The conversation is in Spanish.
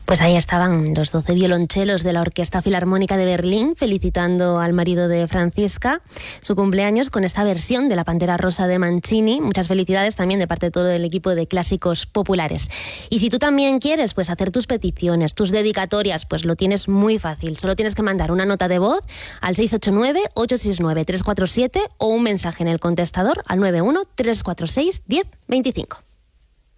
Pues ahí estaban los 12 violonchelos de la Orquesta Filarmónica de Berlín felicitando al marido de Francisca, su cumpleaños, con esta versión de La Pantera Rosa de Mancini. Muchas felicidades también de parte de todo el equipo de Clásicos Populares. Y si tú también quieres pues hacer tus peticiones, tus dedicatorias, pues lo tienes muy fácil. Solo tienes que mandar una nota de voz al 689-869-347 o un mensaje en el contestador al 91-346-1025.